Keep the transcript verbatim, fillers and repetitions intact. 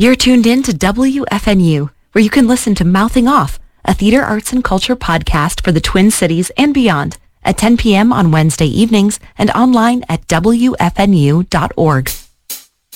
You're tuned in to W F N U, where you can listen to Mouthing Off, a theater, arts, and culture podcast for the Twin Cities and beyond, at ten p.m. on Wednesday evenings and online at W F N U dot org.